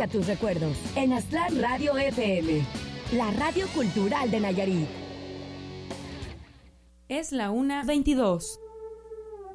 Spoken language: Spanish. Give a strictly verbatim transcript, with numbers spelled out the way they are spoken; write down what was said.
hacia tus recuerdos. En Aztlán Radio F M, la radio cultural de Nayarit. Es la una veintidós.